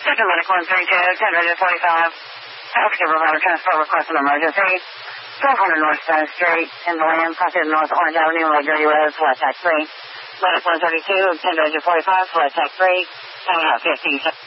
Second Medical 132, 10 Register 45. Healthcare provider transport request an emergency. 1200 North Stone Street in the land, proceeded North Orange Avenue, Lake Dirty Road, flight tech 3. Medical 132, 10 Register 45, flight tech 3, hanging out 15.